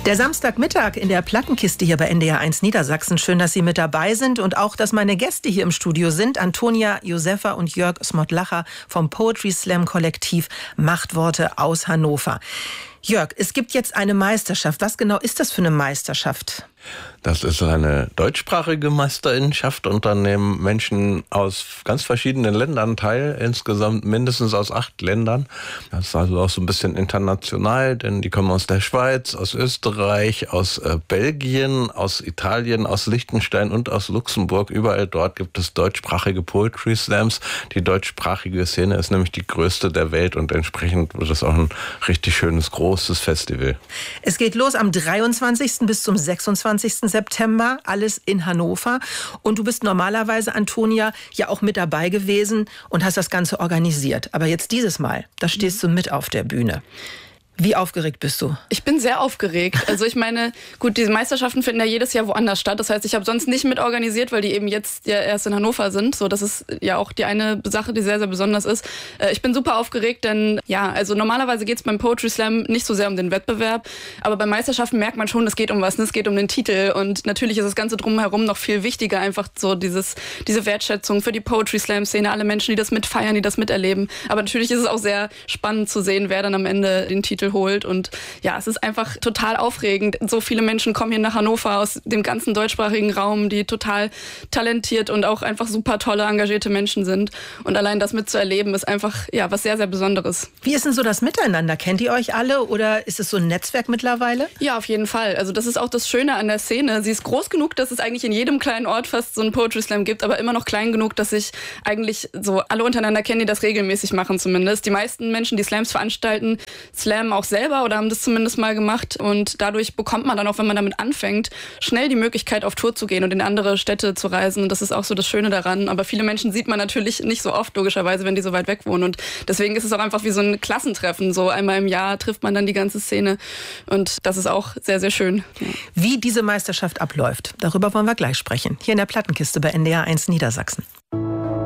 Der Samstagmittag in der Plattenkiste hier bei NDR 1 Niedersachsen. Schön, dass Sie mit dabei sind und auch, dass meine Gäste hier im Studio sind. Antonia Josefa und Jörg Smotlacher vom Poetry Slam Kollektiv Machtworte aus Hannover. Jörg, es gibt jetzt eine Meisterschaft. Was genau ist das für eine Meisterschaft? Das ist eine deutschsprachige Meisterinnenschaft und dann nehmen Menschen aus ganz verschiedenen Ländern teil, insgesamt mindestens aus 8 Ländern. Das ist also auch so ein bisschen international, denn die kommen aus der Schweiz, aus Österreich, aus Belgien, aus Italien, aus Liechtenstein und aus Luxemburg. Überall dort gibt es deutschsprachige Poetry Slams. Die deutschsprachige Szene ist nämlich die größte der Welt und entsprechend wird es auch ein richtig schönes, großes Festival. Es geht los am 23. bis zum 26. September, alles in Hannover. Und du bist normalerweise, Antonia, ja auch mit dabei gewesen und hast das Ganze organisiert. Aber jetzt dieses Mal, da stehst du mit auf der Bühne. Wie aufgeregt bist du? Ich bin sehr aufgeregt. Also ich meine, gut, diese Meisterschaften finden ja jedes Jahr woanders statt. Das heißt, ich habe sonst nicht mit organisiert, weil die eben jetzt ja erst in Hannover sind. So, das ist ja auch die eine Sache, die sehr, sehr besonders ist. Ich bin super aufgeregt, denn ja, also normalerweise geht es beim Poetry Slam nicht so sehr um den Wettbewerb. Aber bei Meisterschaften merkt man schon, es geht um was, ne? Es geht um den Titel. Und natürlich ist das Ganze drumherum noch viel wichtiger, einfach so diese Wertschätzung für die Poetry Slam Szene, alle Menschen, die das mitfeiern, die das miterleben. Aber natürlich ist es auch sehr spannend zu sehen, wer dann am Ende den Titel holt. Und ja, es ist einfach total aufregend. So viele Menschen kommen hier nach Hannover aus dem ganzen deutschsprachigen Raum, die total talentiert und auch einfach super tolle, engagierte Menschen sind. Und allein das mitzuerleben, ist einfach ja was sehr, sehr Besonderes. Wie ist denn so das Miteinander? Kennt ihr euch alle oder ist es so ein Netzwerk mittlerweile? Ja, auf jeden Fall. Also das ist auch das Schöne an der Szene. Sie ist groß genug, dass es eigentlich in jedem kleinen Ort fast so einen Poetry Slam gibt, aber immer noch klein genug, dass sich eigentlich so alle untereinander kennen, die das regelmäßig machen zumindest. Die meisten Menschen, die Slams veranstalten, slammen auch selber oder haben das zumindest mal gemacht. Und dadurch bekommt man dann auch, wenn man damit anfängt, schnell die Möglichkeit, auf Tour zu gehen und in andere Städte zu reisen. Und das ist auch so das Schöne daran. Aber viele Menschen sieht man natürlich nicht so oft, logischerweise, wenn die so weit weg wohnen. Und deswegen ist es auch einfach wie so ein Klassentreffen. So einmal im Jahr trifft man dann die ganze Szene. Und das ist auch sehr, sehr schön. Ja. Wie diese Meisterschaft abläuft, darüber wollen wir gleich sprechen. Hier in der Plattenkiste bei NDR 1 Niedersachsen.